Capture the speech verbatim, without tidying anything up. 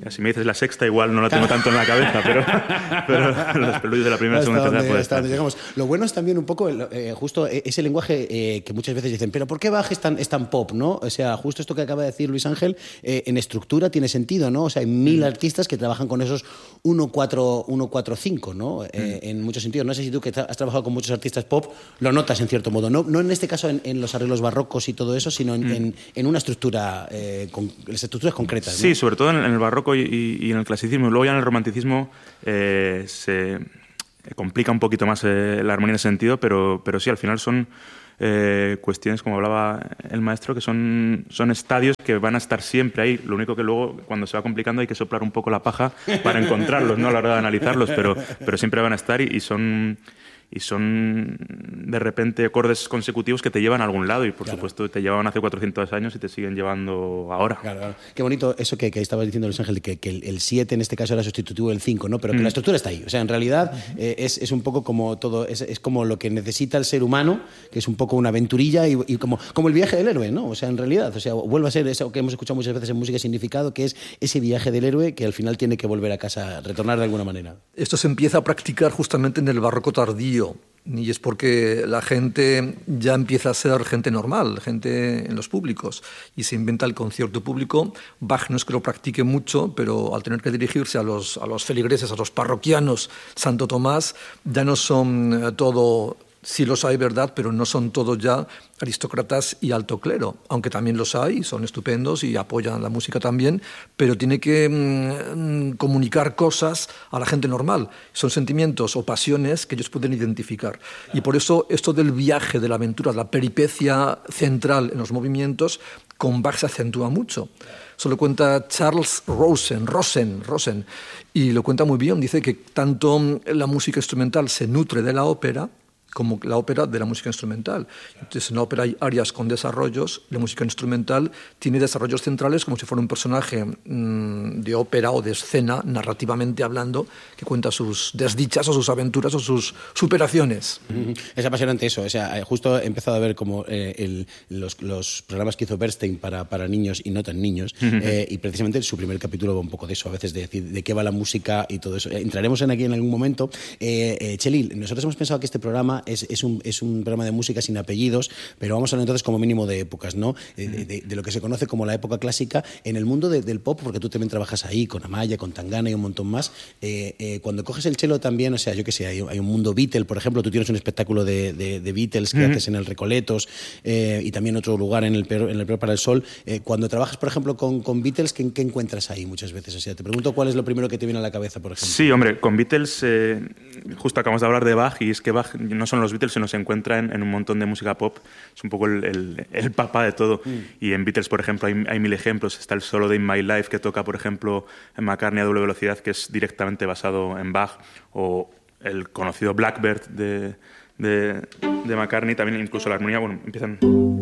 si me dices la sexta, igual no la tengo tanto en la cabeza, pero, pero los preludios de la primera, segunda y tercera puede estar. Llegamos. Lo bueno es también un poco eh, justo ese lenguaje eh, que muchas veces dicen, pero ¿por qué Bach es tan, es tan pop, ¿no? O sea, justo esto que acaba de decir Luis Ángel, eh, en estructura tiene sentido, ¿no? O sea, hay mil mm. artistas que trabajan con esos uno cuatro cinco, ¿no? Mm. Eh, en muchos sentidos. No sé si tú, que has trabajado con muchos artistas pop, lo notas en cierto modo. No, no en este caso en, en los arreglos barrocos y todo eso, sino en, mm. en, en una estructura, eh, con las estructuras concretas, ¿no? Sí, sobre todo en, en el barroco y, y, y en el clasicismo. Luego ya en el romanticismo eh, se complica un poquito más eh, la armonía en ese sentido, pero, pero sí, al final son eh, cuestiones, como hablaba el maestro, que son, son estadios que van a estar siempre ahí. Lo único que luego, cuando se va complicando, hay que soplar un poco la paja para encontrarlos, ¿no? A la hora de analizarlos, pero, pero siempre van a estar y, y son... y son de repente acordes consecutivos que te llevan a algún lado y por claro. supuesto te llevaban hace cuatrocientos años y te siguen llevando ahora. Claro, claro. Qué bonito eso que, que estabas diciendo, Luis Ángel, que, que el siete en este caso era sustitutivo del cinco, ¿no? Pero que mm. la estructura está ahí. O sea, en realidad eh, es, es un poco como todo, es, es como lo que necesita el ser humano, que es un poco una aventurilla y, y como, como el viaje del héroe, ¿no? O sea, en realidad, o sea, vuelve a ser eso que hemos escuchado muchas veces en música y significado, que es ese viaje del héroe que al final tiene que volver a casa, retornar de alguna manera. Esto se empieza a practicar justamente en el barroco tardío. Y es porque la gente ya empieza a ser gente normal, gente en los públicos, y se inventa el concierto público. Bach no es que lo practique mucho, pero al tener que dirigirse a los, a los feligreses, a los parroquianos, Santo Tomás, ya no son todo... Sí los hay, ¿verdad?, pero no son todos ya aristócratas y alto clero, aunque también los hay, son estupendos y apoyan la música también, pero tiene que mmm, comunicar cosas a la gente normal. Son sentimientos o pasiones que ellos pueden identificar. Claro. Y por eso esto del viaje, de la aventura, la peripecia central en los movimientos, con Bach se acentúa mucho. Eso lo cuenta Charles Rosen, Rosen, Rosen, y lo cuenta muy bien. Dice que tanto la música instrumental se nutre de la ópera, como la ópera de la música instrumental. Entonces, en la ópera hay áreas con desarrollos, la música instrumental tiene desarrollos centrales como si fuera un personaje mmm, de ópera o de escena, narrativamente hablando, que cuenta sus desdichas o sus aventuras o sus superaciones. Es apasionante eso. O sea, justo he empezado a ver como eh, el, los, los programas que hizo Bernstein para, para niños y no tan niños, eh, y precisamente su primer capítulo va un poco de eso, a veces de decir de qué va la música y todo eso. Entraremos en aquí en algún momento. Eh, eh, Txeli, nosotros hemos pensado que este programa Es, es, un, es un programa de música sin apellidos, pero vamos a hablar entonces como mínimo de épocas, ¿no? De, de, de lo que se conoce como la época clásica en el mundo de, del pop, porque tú también trabajas ahí con Amaya, con Tangana y un montón más. Eh, eh, cuando coges el cello también, o sea, yo qué sé, hay, hay un mundo Beatle, por ejemplo, tú tienes un espectáculo de, de, de Beatles que uh-huh. haces en el Recoletos eh, y también otro lugar en el Peor, en el Peor para el Sol. Eh, cuando trabajas, por ejemplo, con, con Beatles, ¿qué, ¿qué encuentras ahí muchas veces? O sea, te pregunto cuál es lo primero que te viene a la cabeza, por ejemplo. Sí, hombre, con Beatles, eh, justo acabamos de hablar de Bach, y es que Bach no son los Beatles, sino se encuentra en, en un montón de música pop. Es un poco el, el, el papá de todo. Mm. Y en Beatles, por ejemplo, hay, hay mil ejemplos. Está el solo de In My Life, que toca, por ejemplo, en McCartney a doble velocidad, que es directamente basado en Bach, o el conocido Blackbird de, de, de McCartney, también incluso la armonía, bueno, empiezan...